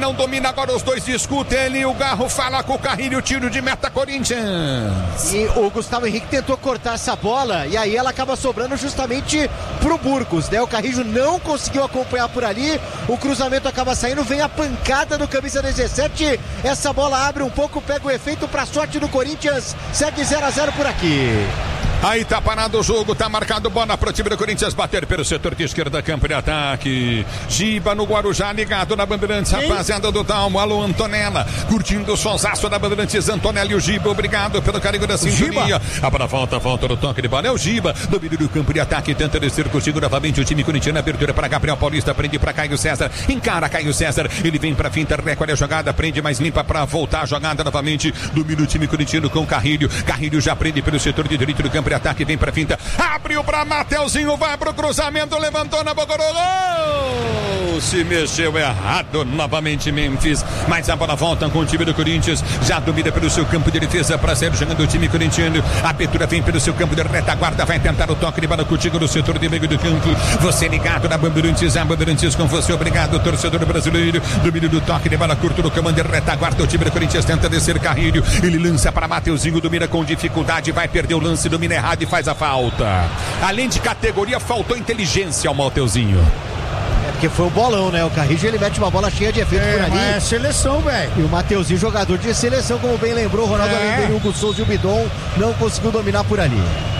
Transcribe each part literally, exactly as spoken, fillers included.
não domina, agora os dois discutem. Ele, o Garro fala com o Carrilho, tiro de meta Corinthians. E o Gustavo Henrique tentou cortar essa bola e aí ela acaba sobrando justamente pro Burgos, né? O Carrilho não conseguiu acompanhar por ali, o cruzamento acaba saindo, vem a pancada do camisa dezessete, essa bola abre um pouco, pega o efeito pra sorte do Corinthians, segue zero a zero por aqui. Aí tá parado o jogo, tá marcado bola pro time do Corinthians bater pelo setor de esquerda, campo de ataque. Giba no Guarujá, ligado na Bandeirantes, rapaziada do Dalmo. Alô, Antonella, curtindo o sonsaço da Bandeirantes. Antonella e o Giba, obrigado pelo carinho da sintonia. A bola volta, volta no toque de bola. É o Giba, domínio do campo de ataque, tenta descer, consigo novamente o time corintiano. Abertura para Gabriel Paulista, prende para Caio César. Encara Caio César, ele vem pra finta, recolhe a jogada, prende mais limpa para voltar a jogada novamente. Domina o time corintiano com Carrilho. Carrilho já prende pelo setor de direito do campo de ataque, vem pra finta, abriu pra Mateuzinho, vai pro cruzamento, levantou na boca do gol, se mexeu errado novamente Memphis, mas a bola volta com o time do Corinthians, já domina pelo seu campo de defesa para sair jogando o time corintiano. A abertura vem pelo seu campo de retaguarda, vai tentar o toque de bola contigo no setor de meio do campo, você ligado na Bandeirantes, a Bandeirantes com você, obrigado torcedor brasileiro, domínio do toque de bola curto no comando de retaguarda, o time do Corinthians tenta descer Carrilho, ele lança para Mateuzinho, domina com dificuldade, vai perder o lance, domina errado e faz a falta. Além de categoria, faltou inteligência ao Mateuzinho. É porque foi um bolão, né? O Carrillo ele mete uma bola cheia de efeito é, por ali. É seleção, velho. E o Mateuzinho, jogador de seleção, como bem lembrou, Ronaldo é. Alendeiro, Hugo Souza e o Bidon, não conseguiu dominar por ali.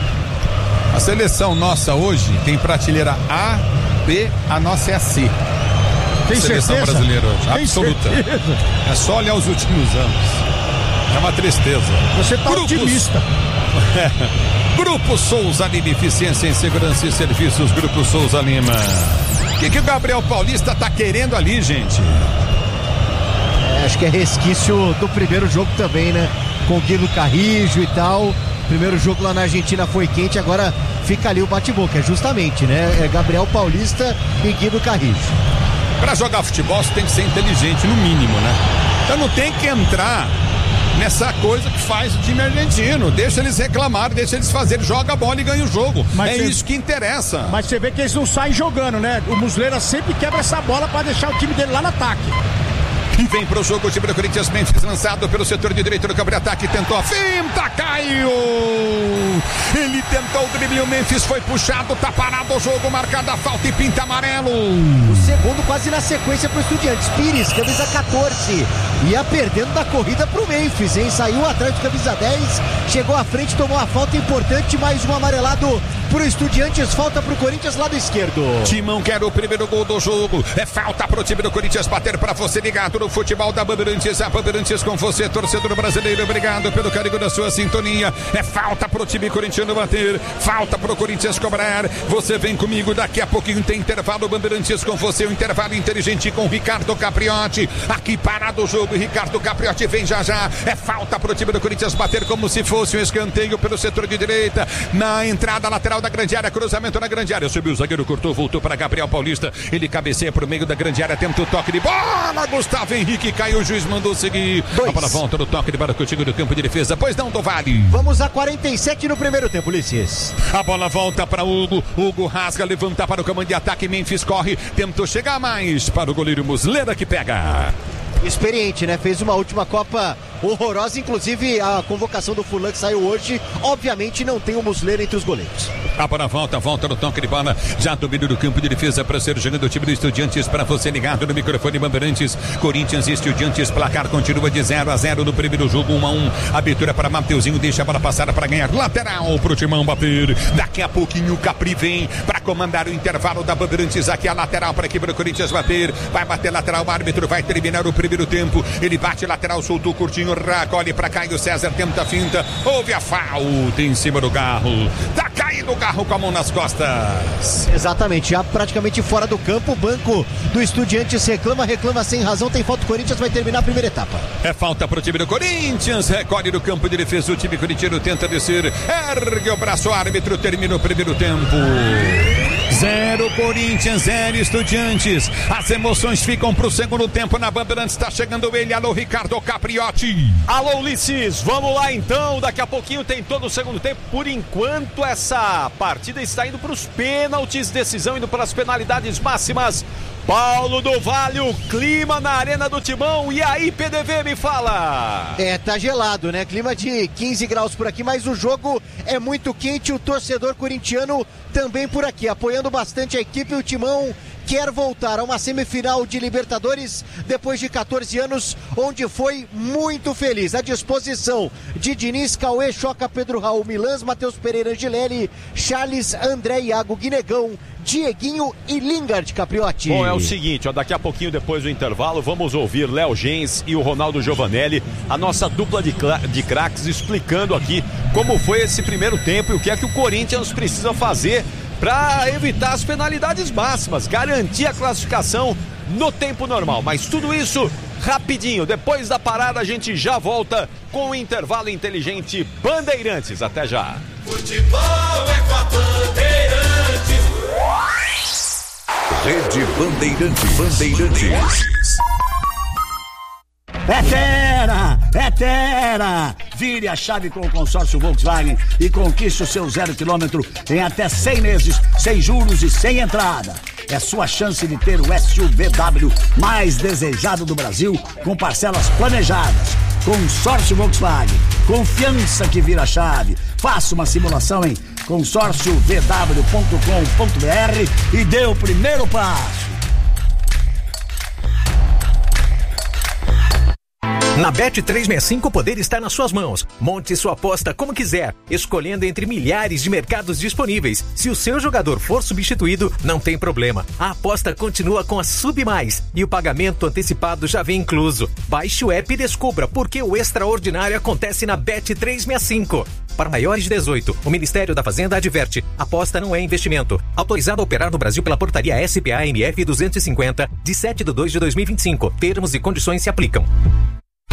A seleção nossa hoje tem prateleira A, B, a nossa é a C. Tem seleção certeza? brasileira hoje, Tem absoluta. certeza? É só olhar os últimos anos. É uma tristeza. Você tá Grupos... otimista. Grupo Souza Lima, eficiência em segurança e serviços. Grupo Souza Lima. O que, que o Gabriel Paulista tá querendo ali, gente? É, acho que é resquício do primeiro jogo também, né? Com o Guido Carrillo e tal. Primeiro jogo lá na Argentina foi quente, agora fica ali o bate-boca. É justamente, né? É Gabriel Paulista e Guido Carrillo. Pra jogar futebol você tem que ser inteligente, no mínimo, né? Então não tem que entrar nessa coisa que faz o time argentino. Deixa eles reclamar, deixa eles fazerem, joga a bola e ganha o jogo. Mas é cê... isso que interessa. Mas você vê que eles não saem jogando, né? O Muslera sempre quebra essa bola para deixar o time dele lá no ataque. E vem pro jogo o time do Corinthians, Memphis lançado pelo setor de direito do campo de ataque, tentou a finta, caiu! Ele tentou o drible, o Memphis foi puxado, tá parado o jogo, marcada a falta e pinta amarelo. O segundo quase na sequência pro Estudiantes, Pires, camisa quatorze, ia perdendo da corrida pro Memphis, hein? Saiu atrás do camisa dez, chegou à frente, tomou a falta importante, mais um amarelado pro Estudiantes, falta pro Corinthians, lado esquerdo. Timão quer o primeiro gol do jogo, é falta pro time do Corinthians bater pra você, ligado no futebol da Bandeirantes, a Bandeirantes com você, torcedor brasileiro, obrigado pelo carinho da sua sintonia, é falta pro time corintiano bater, falta pro Corinthians cobrar, você vem comigo, daqui a pouquinho tem intervalo, Bandeirantes com você, o um intervalo inteligente com Ricardo Capriotti, aqui parado o jogo, Ricardo Capriotti vem já já, é falta pro time do Corinthians bater como se fosse um escanteio pelo setor de direita, na entrada lateral da grande área, cruzamento na grande área, subiu o zagueiro, cortou, voltou para Gabriel Paulista, ele cabeceia pro meio da grande área, tenta o toque de bola, Gustavo Henrique caiu, o juiz mandou seguir. Dois. A bola volta no toque de bola contigo do campo de defesa. Pois não, do Vale. Vamos a quarenta e sete no primeiro tempo, Ulisses. A bola volta para Hugo. Hugo rasga, levanta para o comando de ataque. Memphis corre, tentou chegar mais para o goleiro Muslera que pega. Experiente, né? Fez uma última Copa horrorosa, inclusive a convocação do Furlan que saiu hoje, obviamente não tem o Muslera entre os goleiros. A bola volta, volta no toque de bola, já domínio do campo de defesa para ser jogando o time do Estudiantes, para você ligado no microfone Bandeirantes, Corinthians e Estudiantes, placar continua de zero a zero no primeiro jogo, um a um, abertura para Mateuzinho, deixa a bola passar para ganhar, lateral pro Timão bater, daqui a pouquinho o Capri vem para comandar o intervalo da Bandeirantes, aqui a lateral para a equipe do Corinthians bater, vai bater lateral, o árbitro vai terminar o primeiro tempo, ele bate lateral, soltou curtinho, recolhe para Caio César, tenta a finta, houve a falta em cima do Garro, tá caindo o Garro com a mão nas costas. Exatamente, já praticamente fora do campo, o banco do Estudiantes reclama, reclama sem razão, tem falta, o Corinthians vai terminar a primeira etapa. É falta pro time do Corinthians, recolhe do campo de defesa, o time corintiano tenta descer, ergue o braço, o árbitro termina o primeiro tempo. Zero Corinthians, zero Estudiantes. As emoções ficam pro segundo tempo na Bandeirantes. Está chegando ele, alô Ricardo Capriotti. Alô Ulisses, vamos lá então. Daqui a pouquinho tem todo o segundo tempo. Por enquanto essa partida está indo para os pênaltis, decisão indo para as penalidades máximas. Paulo do Vale, o clima na Arena do Timão. E aí, P D V, me fala. É, tá gelado, né? Clima de quinze graus por aqui, mas o jogo é muito quente. O torcedor corintiano também por aqui, apoiando bastante a equipe. O Timão quer voltar a uma semifinal de Libertadores depois de quatorze anos, onde foi muito feliz. À disposição de Diniz, Cauê, Choca, Pedro Raul, Milans, Matheus Pereira, Angelelli, Charles, André, Iago, Guinegão, Dieguinho e Lingard, Capriotti. Bom, é o seguinte, ó, daqui a pouquinho, depois do intervalo, vamos ouvir Léo Gens e o Ronaldo Giovanelli, a nossa dupla de, de craques, explicando aqui como foi esse primeiro tempo e o que é que o Corinthians precisa fazer para evitar as penalidades máximas, garantir a classificação no tempo normal. Mas tudo isso rapidinho, depois da parada a gente já volta com o intervalo inteligente Bandeirantes. Até já. Futebol é com a Bandeirantes. Rede Bandeirantes. Bandeirantes. É Fera! É Fera! Vire a chave com o consórcio Volkswagen e conquiste o seu zero quilômetro em até cem meses, sem juros e sem entrada. É sua chance de ter o S U V W mais desejado do Brasil, com parcelas planejadas. Consórcio Volkswagen. Confiança que vira chave. Faça uma simulação em consórcio v w ponto com ponto b r e dê o primeiro passo. Na Bet trezentos e sessenta e cinco o poder está nas suas mãos. Monte sua aposta como quiser, escolhendo entre milhares de mercados disponíveis. Se o seu jogador for substituído, não tem problema. A aposta continua com a Sub Mais e o pagamento antecipado já vem incluso. Baixe o app e descubra por que o extraordinário acontece na Bet trezentos e sessenta e cinco. Para maiores de dezoito, o Ministério da Fazenda adverte: aposta não é investimento. Autorizado a operar no Brasil pela portaria S P A M F duzentos e cinquenta, de sete de dois de dois mil e vinte e cinco. Termos e condições se aplicam.